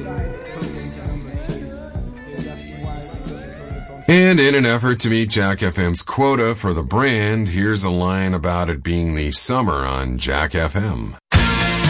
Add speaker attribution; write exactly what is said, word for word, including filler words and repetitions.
Speaker 1: And in an effort to meet Jack F M's quota for the brand, here's a line about it being the summer on Jack F M.